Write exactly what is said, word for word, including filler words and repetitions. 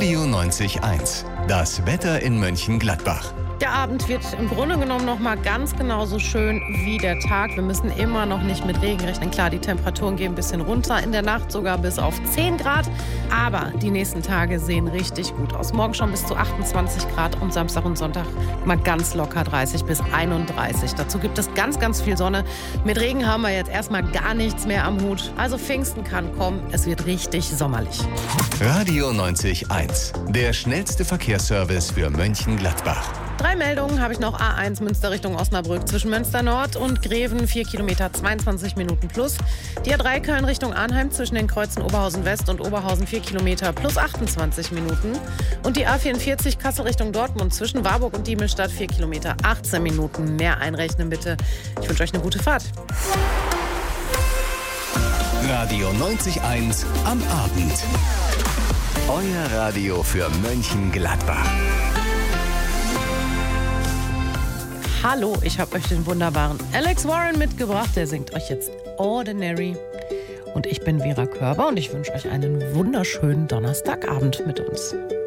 Radio neunzig eins. Das Wetter in Mönchengladbach. Der Abend wird im Grunde genommen noch mal ganz genauso schön wie der Tag. Wir müssen immer noch nicht mit Regen rechnen. Klar, die Temperaturen gehen ein bisschen runter, in der Nacht sogar bis auf zehn Grad. Aber die nächsten Tage sehen richtig gut aus. Morgen schon bis zu achtundzwanzig Grad und Samstag und Sonntag mal ganz locker dreißig bis einunddreißig. Dazu gibt es ganz, ganz viel Sonne. Mit Regen haben wir jetzt erstmal gar nichts mehr am Hut. Also Pfingsten kann kommen. Es wird richtig sommerlich. Radio neunzig eins. Der schnellste Verkehrsservice für Mönchengladbach. Drei Meldungen habe ich noch. A eins Münster Richtung Osnabrück zwischen Münster Nord und Greven, vier Kilometer, zweiundzwanzig Minuten plus. Die A drei Köln Richtung Arnheim zwischen den Kreuzen Oberhausen West und Oberhausen, vier Kilometer plus achtundzwanzig Minuten. Und die A vierundvierzig Kassel Richtung Dortmund zwischen Warburg und Diemelstadt, vier Kilometer, achtzehn Minuten. Mehr einrechnen bitte. Ich wünsche euch eine gute Fahrt. Radio neunzig eins am Abend. Euer Radio für Mönchengladbach. Hallo, ich habe euch den wunderbaren Alex Warren mitgebracht. Der singt euch jetzt Ordinary. Und ich bin Vera Körber und ich wünsche euch einen wunderschönen Donnerstagabend mit uns.